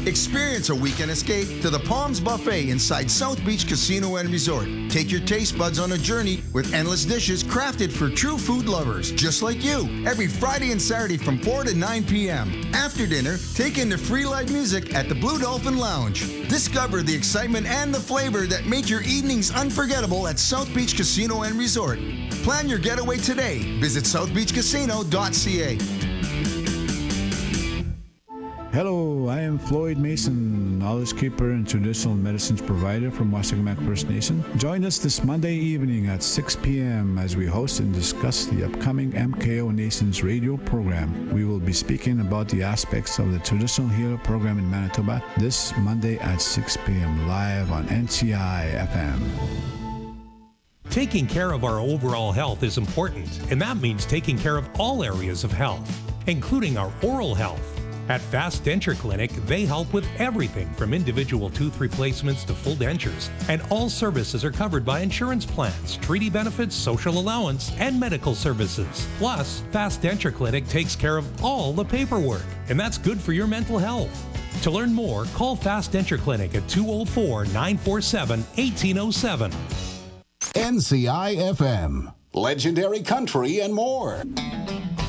Experience a weekend escape to the Palms Buffet inside South Beach Casino and Resort. Take your taste buds on a journey with endless dishes crafted for true food lovers, just like you. Every Friday and Saturday from 4 to 9 p.m. After dinner, take in the free live music at the Blue Dolphin Lounge. Discover the excitement and the flavor that make your evenings unforgettable at South Beach Casino and Resort. Plan your getaway today. Visit southbeachcasino.ca. Hello, I am Floyd Mason, knowledge keeper and traditional medicines provider from Waskamek First Nation. Join us this Monday evening at 6 p.m. as we host and discuss the upcoming MKO Nations radio program. We will be speaking about the aspects of the Traditional Healer program in Manitoba this Monday at 6 p.m. live on NCI FM. Taking care of our overall health is important, and that means taking care of all areas of health, including our oral health. At Fast Denture Clinic, they help with everything from individual tooth replacements to full dentures, and all services are covered by insurance plans, treaty benefits, social allowance, and medical services. Plus, Fast Denture Clinic takes care of all the paperwork, and that's good for your mental health. To learn more, call Fast Denture Clinic at 204-947-1807. NCI FM, legendary country and more.